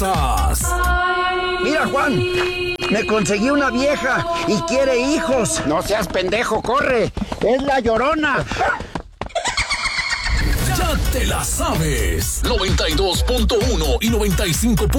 estás? Mira, Juan, me conseguí una vieja y quiere hijos. No seas pendejo, corre. Es la Llorona. Ya te la sabes. 92.1 y 95.